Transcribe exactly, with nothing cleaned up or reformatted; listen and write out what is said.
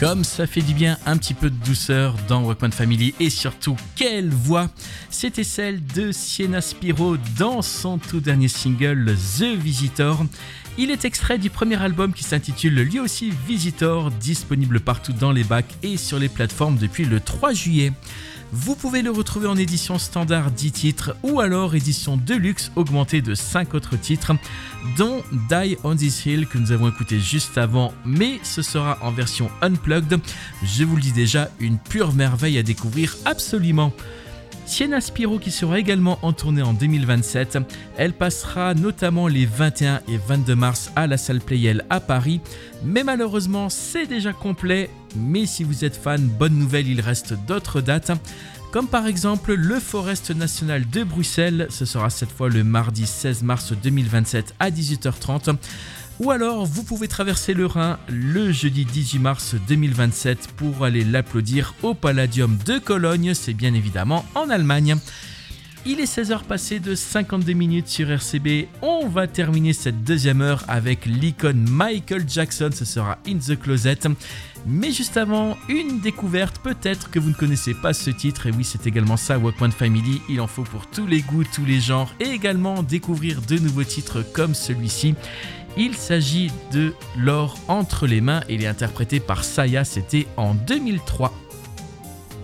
Comme ça fait du bien, un petit peu de douceur dans Walkman Family et surtout quelle voix. C'était celle de Sienna Spiro dans son tout dernier single The Visitor. Il est extrait du premier album qui s'intitule lui aussi Visitor, disponible partout dans les bacs et sur les plateformes depuis le trois juillet. Vous pouvez le retrouver en édition standard dix titres ou alors édition deluxe augmentée de cinq autres titres, dont Die on This Hill que nous avons écouté juste avant, mais ce sera en version unplugged. Je vous le dis déjà, une pure merveille à découvrir absolument. Sienna Spiro qui sera également en tournée en deux mille vingt-sept. Elle passera notamment les vingt et un et vingt-deux mars à la salle Playel à Paris. Mais malheureusement, c'est déjà complet. Mais si vous êtes fan, bonne nouvelle, il reste d'autres dates. Comme par exemple le Forest National de Bruxelles. Ce sera cette fois le mardi seize mars deux mille vingt-sept à dix-huit heures trente. Ou alors, vous pouvez traverser le Rhin le jeudi dix-huit mars deux mille vingt-sept pour aller l'applaudir au Palladium de Cologne, c'est bien évidemment en Allemagne. Il est seize heures passées de cinquante-deux minutes sur R C B. On va terminer cette deuxième heure avec l'icône Michael Jackson, ce sera In the Closet. Mais juste avant, une découverte, peut-être que vous ne connaissez pas ce titre, et oui c'est également ça Walkman Family, il en faut pour tous les goûts, tous les genres, et également découvrir de nouveaux titres comme celui-ci. Il s'agit de L'or entre les mains et il est interprété par Saya, c'était en deux mille trois.